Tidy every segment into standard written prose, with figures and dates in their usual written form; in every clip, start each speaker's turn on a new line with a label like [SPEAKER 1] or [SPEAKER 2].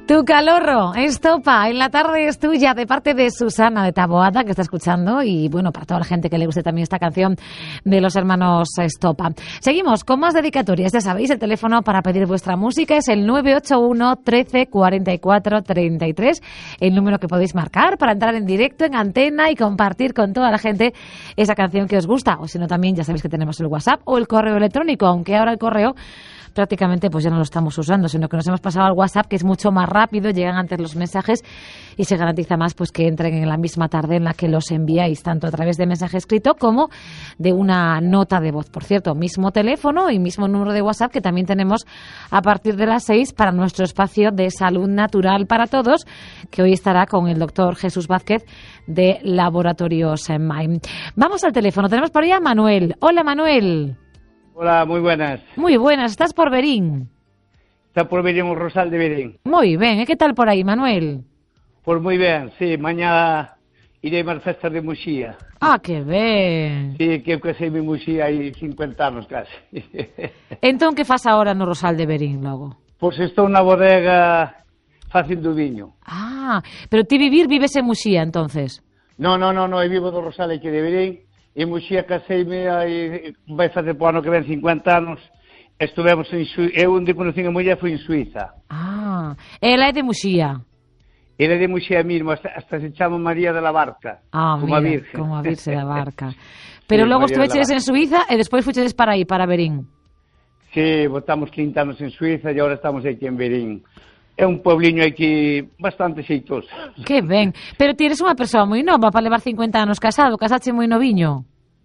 [SPEAKER 1] Tu calorro, estopa, en la tarde es tuya, de parte de Susana de Taboada, que está escuchando, y bueno, para toda la gente que le guste también esta canción de los hermanos Estopa. Seguimos con más dedicatorias, ya sabéis, el teléfono para pedir vuestra música es el 981 13 44 33, el número que podéis marcar para entrar en directo, en antena y compartir con toda la gente esa canción que os gusta, o si no también ya sabéis que tenemos el WhatsApp o el correo electrónico, aunque ahora el correo prácticamente pues ya no lo estamos usando, sino que nos hemos pasado al WhatsApp, que es mucho más rápido, llegan antes los mensajes y se garantiza más pues que entren en la misma tarde en la que los enviáis, tanto a través de mensaje escrito como de una nota de voz. Por cierto, mismo teléfono y mismo número de WhatsApp que también tenemos a partir de las 6 para nuestro espacio de salud natural para todos, que hoy estará con el doctor Jesús Vázquez de Laboratorios Maim. Vamos al teléfono, tenemos por ahí a Manuel. Hola, Manuel.
[SPEAKER 2] Hola, muy buenas.
[SPEAKER 1] Muy buenas, ¿estás por Verín?
[SPEAKER 2] Está por Verín, o Rosal de Verín.
[SPEAKER 1] Muy bien, ¿qué tal por aí, Manuel?
[SPEAKER 2] Pues moi ben, sí, mañá irei máis festas de Muxía.
[SPEAKER 1] Ah, que ben.
[SPEAKER 2] Sí, que eu caseime en Muxía hai 50 anos casi.
[SPEAKER 1] Entón, que faz agora no Rosal de Verín, logo?
[SPEAKER 2] Pois estou na bodega facendo viño.
[SPEAKER 1] Ah, pero ti vives en Muxía, entonces?
[SPEAKER 2] No, eu vivo do Rosal aquí de Verín. En Muxía caseime aí, vai fazer po ano que ven 50 anos. Estuvemos en Suiza, eu onde conocín a muller foi en Suiza.
[SPEAKER 1] Ah, ela é de Muxía.
[SPEAKER 2] Ela é de Muxía mesmo, hasta se chama María de la Barca.
[SPEAKER 1] Ah,
[SPEAKER 2] como
[SPEAKER 1] mira,
[SPEAKER 2] a Virgen.
[SPEAKER 1] como a Virxe da Barca. Pero
[SPEAKER 2] Sí,
[SPEAKER 1] logo
[SPEAKER 2] María de la
[SPEAKER 1] estuveches en
[SPEAKER 2] Barca.
[SPEAKER 1] Suiza e despois fuchedes para aí, para Verín.
[SPEAKER 2] Sí, botamos 15 anos en Suiza e agora estamos aquí en Verín. É un puebliño aquí bastante xeitoso.
[SPEAKER 1] Que ben. Pero ti eres unha persoa moi nova para levar 50 anos casado, casache moi noviño.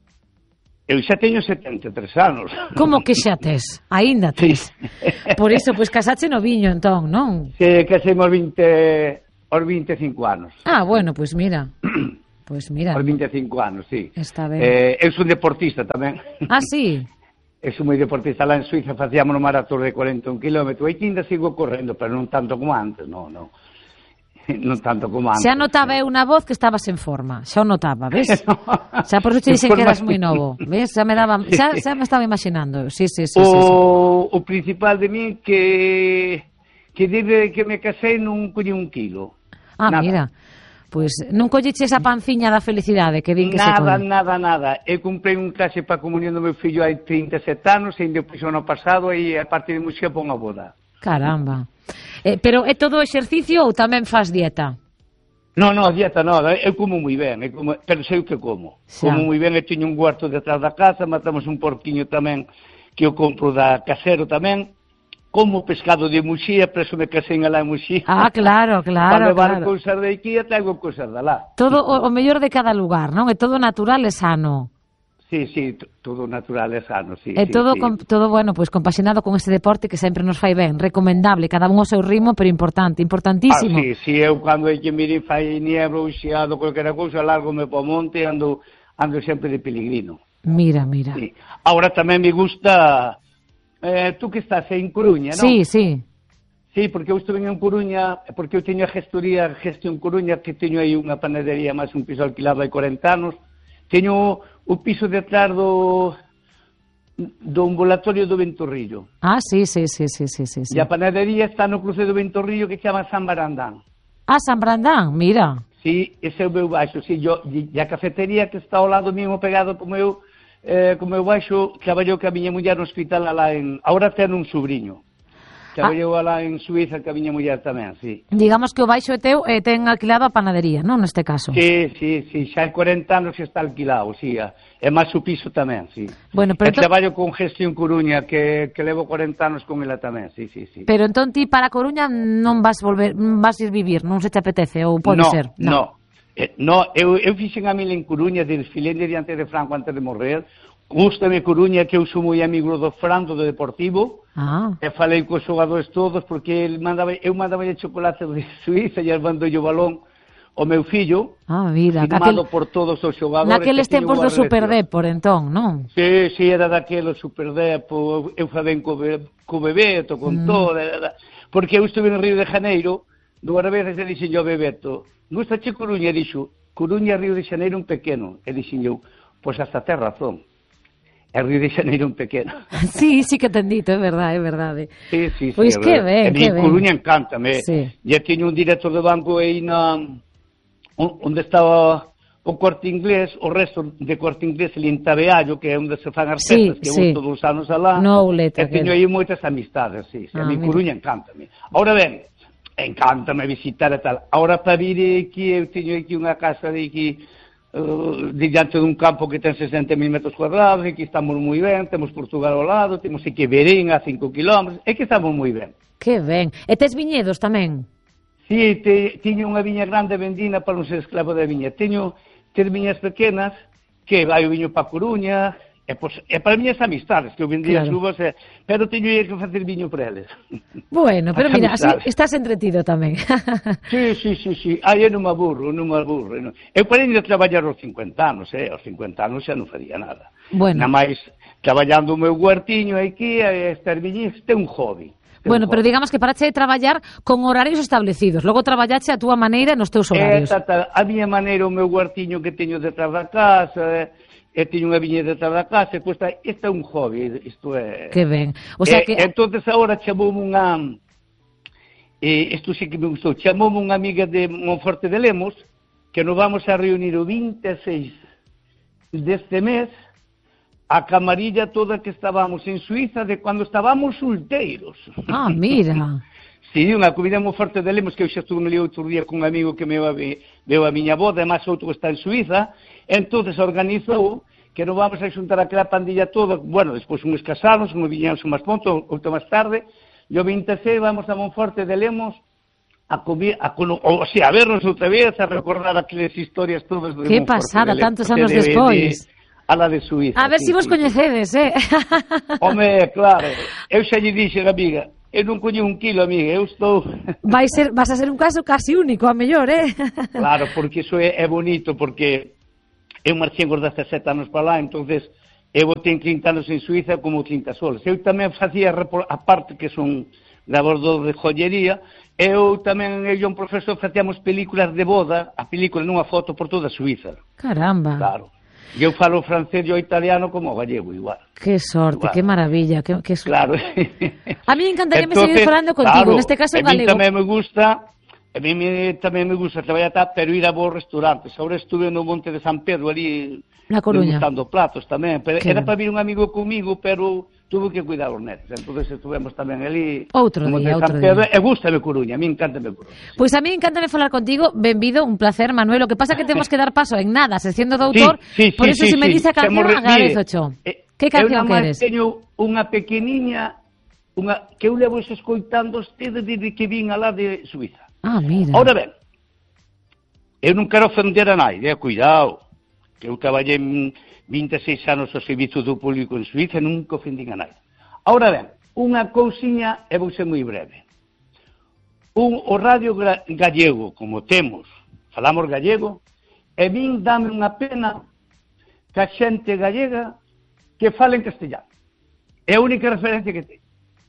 [SPEAKER 2] Eu xa teño 73 anos.
[SPEAKER 1] Como que xa tes? Aínda tes. Por iso, pois casache noviño, entón, non?
[SPEAKER 2] Se casei aos 25 anos.
[SPEAKER 1] Ah, bueno, pois mira. Pois mira.
[SPEAKER 2] Aos 25 anos, sí.
[SPEAKER 1] Está ben.
[SPEAKER 2] Eu sou deportista tamén.
[SPEAKER 1] Ah, sí?
[SPEAKER 2] Eu sou moi deportista. Lá en Suiza facíamos un maratón de 41 km. Aí ainda sigo correndo, pero non tanto como antes, non. Non tanto como antes.
[SPEAKER 1] Xa notaba eu na voz que estabas en forma. Xa o notaba, ves? Xa por iso te dixen que eras moi novo. Ves? Xa me me estaba imaginando. Sí.
[SPEAKER 2] O principal de mí que desde que me casei non coñi un kilo.
[SPEAKER 1] Ah,
[SPEAKER 2] nada.
[SPEAKER 1] mira. Pois non colleche esa panciña da felicidade que din que se
[SPEAKER 2] Nada,
[SPEAKER 1] colle.
[SPEAKER 2] nada. Eu comprei un clase para a comunión do meu fillo hai 37 anos, e ainda o piso ano pasado, e a parte de Muxía pon a boda.
[SPEAKER 1] Caramba. Pero é todo exercicio ou tamén fas dieta?
[SPEAKER 2] No, dieta nada, eu como moi ben, pero sei o que como.
[SPEAKER 1] Xa.
[SPEAKER 2] Como moi ben, eu teño un huerto detrás da casa, matamos un porquiño tamén, que eu compro da casero tamén, como pescado de Muxía, por eso me casei alá en Muxía.
[SPEAKER 1] Ah, claro.
[SPEAKER 2] Para levar cousas de aquí e traigo cousas de lá.
[SPEAKER 1] Todo o mellor de cada lugar, non? É todo natural e sano.
[SPEAKER 2] Sí, todo natural e sano, sí.
[SPEAKER 1] É todo, todo bueno, pois compaxinado con este deporte que sempre nos fai ben, recomendable, cada un ao seu ritmo, pero importantísimo.
[SPEAKER 2] Sí, eu cando hai que mirar fai niebla ou xiado, calquera cousa, largo-me po monte e ando sempre de pelegrino.
[SPEAKER 1] Mira.
[SPEAKER 2] Sí. Ahora tamén me gusta, tú que estás en Coruña, non?
[SPEAKER 1] Sí.
[SPEAKER 2] Sí, porque eu estuve en Coruña, porque eu teño a Gestión Coruña, que teño aí unha panadería máis un piso alquilado hai 40 anos. Teño o piso detrás do ambulatorio do Ventorrillo.
[SPEAKER 1] Ah, sí.
[SPEAKER 2] E a panadería está no cruce do Ventorrillo, que se chama San Barandán.
[SPEAKER 1] Ah, San Brandán, mira.
[SPEAKER 2] Sí, ese é o meu baixo. Sí, e a cafetería que está ao lado mesmo pegado co meu baixo, traballou que a miña muller no hospital alá Ahora ten un sobrinho. Traballou alá en Suiza que a miña muller tamén, sí.
[SPEAKER 1] Digamos que o baixo é teu e ten alquilado a panadería, non, neste caso?
[SPEAKER 2] Sí, xa hai 40 anos que está alquilado, sí. E máis o piso tamén, sí.
[SPEAKER 1] Bueno, pero
[SPEAKER 2] traballo con Gestión Coruña, que levo 40 anos con ela tamén, sí.
[SPEAKER 1] Pero entón ti para Coruña non vas ir vivir, non se te apetece, ou pode ser?
[SPEAKER 2] No, eu fixen a mil en Coruña, desfilei diante de Franco antes de morrer. Gústame Coruña, que eu sou moi amigo do Fran, do Deportivo. E falei cos xogadores todos, porque eu mandaba chocolate de Suiza e mandou o balón ao meu fillo, firmado por todos os xogadores.
[SPEAKER 1] Naqueles tempos do Superdepor, entón, non?
[SPEAKER 2] Sí, era daqueles Superdepor, eu falei co Bebeto, con todo, porque eu estuve en Río de Janeiro, dúas veces e dixen eu Bebeto, gustache Coruña? E dixo, Coruña, Río de Janeiro un pequeno, e dixen eu, pois hasta ten razón. Río de Xaneiro un pequeno.
[SPEAKER 1] Sí que ten dito, é verdade.
[SPEAKER 2] Sí.
[SPEAKER 1] Pois que ben, que ben.
[SPEAKER 2] En Coruña encántame.
[SPEAKER 1] Sí.
[SPEAKER 2] Ya tiño un director de banco aí onde estaba o Corte Inglés, o resto de Corte Inglés ali en Tabeallo, que é onde se fan as festas, que vou todos os anos alá.
[SPEAKER 1] No Outlet.
[SPEAKER 2] E teño aí moitas amistades, sí. A mí Coruña encántame. Ahora ben, encántame visitar e tal. Ahora para vir aquí, eu teño aquí unha casa de aquí, diante dun campo que ten 60.000 metros cuadrados, e que estamos moi ben, temos Portugal ao lado, temos aquí Verín a 5 kilómetros, é que estamos moi ben.
[SPEAKER 1] Que ben. E tes viñedos tamén?
[SPEAKER 2] Si, tiño unha viña grande vendina para non ser esclavo da viña. Teño 3 viñas pequenas, que vai o viño para Coruña, e para miñas amistades, que eu vendía as uvas, pero teño que facer viño para eles.
[SPEAKER 1] Bueno, pero mira, así estás entretido tamén.
[SPEAKER 2] Sí. Aí eu non me aburro. Eu parei de traballar aos 50 anos, aos 50 anos xa non faría nada.
[SPEAKER 1] Bueno.
[SPEAKER 2] Na máis, traballando o meu huertiño aquí, estar viñas, é un hobby.
[SPEAKER 1] Bueno, pero digamos que parache de traballar con horarios establecidos, logo traballache a túa maneira nos teus horarios.
[SPEAKER 2] A miña maneira, o meu huertiño que teño detrás da casa, teño unha viña detrás da casa, isto é un hobby, isto é...
[SPEAKER 1] Que ben. O sea que...
[SPEAKER 2] Entonces agora chamoume unha... Isto sí que me gustou, chamoume unha amiga de Monforte de Lemos, que nos vamos a reunir o 26 deste mes, a camarilla toda que estábamos en Suiza de cando estábamos solteiros.
[SPEAKER 1] Ah, mira.
[SPEAKER 2] Sí, unha comida moi forte de Lemos, que eu xa estuve ali outro día con un amigo que veu a miña boda, e máis outro que está en Suiza, entonces organizou que nos vamos a xuntar aquela pandilla toda, bueno, despois uns casados, uns viñamos máis pronto, outro máis tarde, e o 26 vamos a Monforte de Lemos a vernos outra vez, a recordar aquelas historias todas de
[SPEAKER 1] Monforte de Lemos. Que pasada, tantos anos despois.
[SPEAKER 2] A la de Suiza.
[SPEAKER 1] A ver si vos coñecedes,
[SPEAKER 2] Home, claro, eu xa lle dixen, amiga, eu non coño 1 kilo, amiga, eu estou...
[SPEAKER 1] Vas a ser un caso casi único, a mellor,
[SPEAKER 2] Claro, porque iso é bonito, porque eu marchei con 17 anos para lá, entonces eu tenho 30 anos en Suiza como 30 soles. Eu tamén facía, a parte que son grabador de joyería, eu tamén, eu e un profesor facíamos películas de boda, a película nunha foto por toda Suiza.
[SPEAKER 1] Caramba.
[SPEAKER 2] Claro. Eu falo francés e o italiano como o gallego, igual.
[SPEAKER 1] Que sorte, que maravilla. Que
[SPEAKER 2] claro.
[SPEAKER 1] A mí encantaría seguir falando contigo,
[SPEAKER 2] claro,
[SPEAKER 1] neste caso en galego.
[SPEAKER 2] A mí tamén me gusta traballar, pero ir a bons restaurantes. Ahora estuve no Monte de San Pedro, ali,
[SPEAKER 1] na Coruña,
[SPEAKER 2] degustando platos tamén. Pero era para vir un amigo comigo, pero tuve que cuidar os netos. Entonces estuvemos tamén ali
[SPEAKER 1] outro día.
[SPEAKER 2] E gústame Coruña, a mí encántame Coruña.
[SPEAKER 1] Pois a mí encántame falar contigo, benvido, un placer, Manuel. O que pasa é que temos que dar paso en nada, se siendo doutor, por eso se me dice a canción, agradezocho. Que canción queres?
[SPEAKER 2] Eu teño unha pequeniña, que eu levo escoitando ustedes desde que vin alá de Suiza.
[SPEAKER 1] Ah, mira.
[SPEAKER 2] Ahora ben, eu non quero ofender a naide, cuidado, que eu traballei 26 anos ao servizo do público en Suiza e nunca ofendín a naide. Ahora ben, unha cousiña, e vou ser moi breve. O radio gallego, como temos, falamos gallego, e min dame unha pena que a xente gallega que fala en castellano. É a única referencia que ten.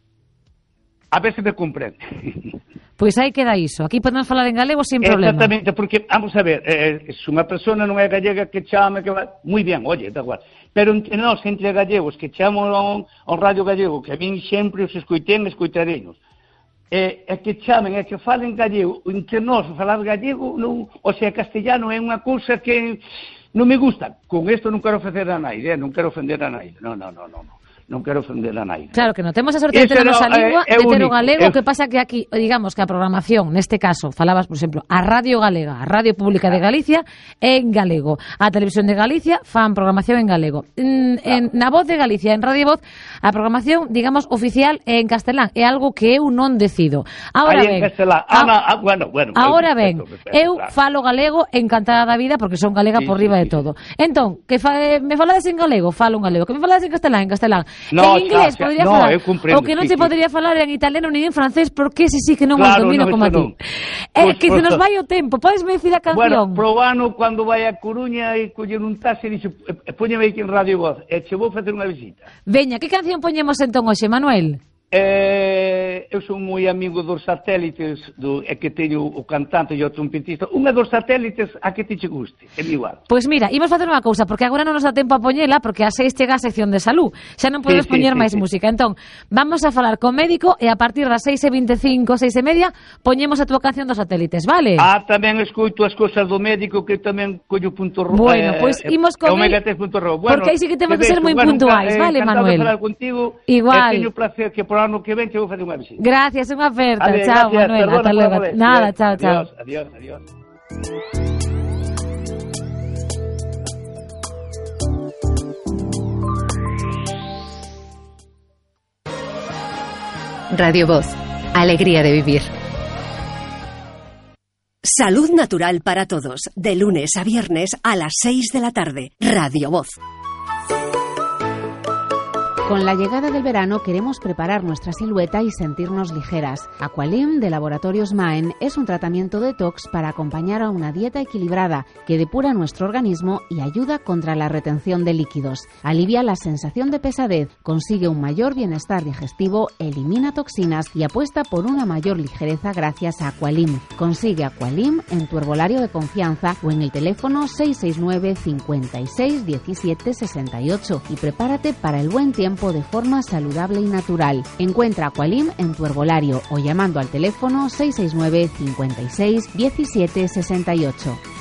[SPEAKER 2] A ver se me comprende.
[SPEAKER 1] Pois aí queda iso. Aquí podemos falar en galego sin problema.
[SPEAKER 2] Exactamente, porque, vamos a ver, se unha persona non é gallega que chame, que va... Moi ben, oye, da igual. Pero entre nós, entre gallegos, que chamo ao radio gallego, que a min sempre os escoitarenos, e que chamen, e que falen gallego, entre nós, falar gallego, non, o sea, castellano é unha cousa que non me gusta. Con isto non quero ofender a naide, non quero ofender a naide. Non quero ofender a naide.
[SPEAKER 1] Claro que non temos a sorte de ter a nosa lingua, de ter o galego, que pasa que aquí, digamos que a programación, neste caso, falabas, por exemplo, a Radio Galega, a Radio Pública de Galicia, é en galego. A Televisión de Galicia fan programación en galego. Na Voz de Galicia, en Radio Voz, a programación, digamos, oficial é en castelán. É algo que eu non decido. Ahora ben, ahora ben, eu falo galego encantada da vida, porque son galega por riba de todo. Entón, que me falades en galego, falo en galego. Que me falades en castelán.
[SPEAKER 2] No,
[SPEAKER 1] en inglés podría falar, o que non te podría falar en italiano ni en francés, porque ese sí que non os domino como a ti. Que se nos vai o tempo, podesme dicir a canción?
[SPEAKER 2] Bueno, probano cando vai a Coruña e coller un taxi e dixo, póñeme aquí en Radio Voz, e che vou facer unha visita.
[SPEAKER 1] Veña, que canción poñemos entón hoxe, Manuel?
[SPEAKER 2] eu son moi amigo dos satélites, que teño o cantante e o trompetista. Unha dos satélites a que te guste, é igual.
[SPEAKER 1] Pois mira, imos facer unha cousa, porque agora non nos dá tempo a poñela, porque a 6 chega a sección de salud. Xa non podes poñer máis música. Entón, vamos a falar con médico e a partir das 6:25, 6:30, poñemos a túa canción dos satélites, vale?
[SPEAKER 2] Tamén escoito as cousas do médico, que tamén collo punto rojo.
[SPEAKER 1] Bueno, pois imos con
[SPEAKER 2] Omega 3.ro.
[SPEAKER 1] Porque aí sí que temos que ser moi puntuais, vale, Manuel?
[SPEAKER 2] Contigo,
[SPEAKER 1] igual.
[SPEAKER 2] Teño placer que por ano que ven te vou facer unha visita.
[SPEAKER 1] Gracias, unha oferta. Chao, Manuel. Hasta luego. Nada, chao, chao.
[SPEAKER 2] Adiós.
[SPEAKER 3] Radio Voz. Alegría de vivir.
[SPEAKER 4] Salud natural para todos. De lunes a viernes a las 6 de la tarde. Radio Voz.
[SPEAKER 5] Con la llegada del verano queremos preparar nuestra silueta y sentirnos ligeras. Aqualim de Laboratorios Maen es un tratamiento detox para acompañar a una dieta equilibrada que depura nuestro organismo y ayuda contra la retención de líquidos. Alivia la sensación de pesadez, consigue un mayor bienestar digestivo, elimina toxinas y apuesta por una mayor ligereza gracias a Aqualim. Consigue Aqualim en tu herbolario de confianza o en el teléfono 669 56 17 68 y prepárate para el buen tiempo de forma saludable y natural. Encuentra Aqualim en tu herbolario o llamando al teléfono 669 56 17 68.